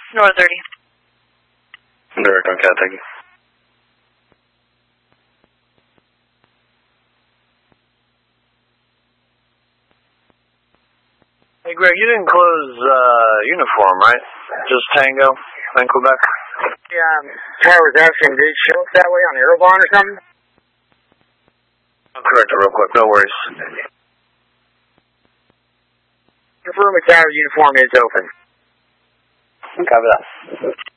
North 30. Direct on Cat, thank you. Hey, Greg, you didn't close uniform, right? Just Tango in Quebec? Yeah, Tyler was asking, did it show up that way on Aerobahn or something? I'll correct it real quick, no worries. Confirm with Tyler's uniform is open. Copy that.